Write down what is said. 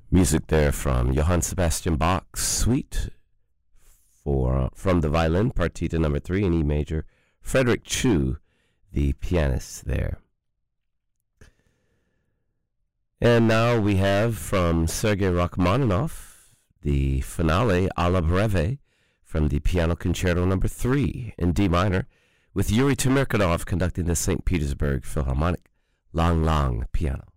Music there from Johann Sebastian Bach's Suite from the violin, Partita number 3 in E major. Frederick Chu, the pianist there. And now we have from Sergei Rachmaninoff the finale Alla Breve from the Piano Concerto number 3 in D minor, with Yuri Temirkanov conducting the St. Petersburg Philharmonic Lang Lang piano.